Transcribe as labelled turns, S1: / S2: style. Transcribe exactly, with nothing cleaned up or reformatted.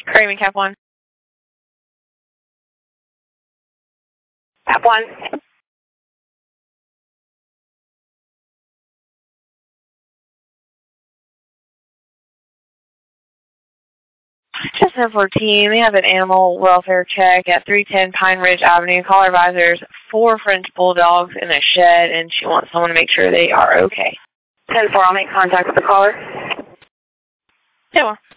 S1: Craven, Cap one.
S2: Cap one.
S1: Just ten fourteen, they have an animal welfare check at three ten Pine Ridge Avenue. Caller advisors four French bulldogs in a shed, and she wants someone to make sure they are okay.
S2: ten four, I'll make contact with the caller.
S1: Yeah, well.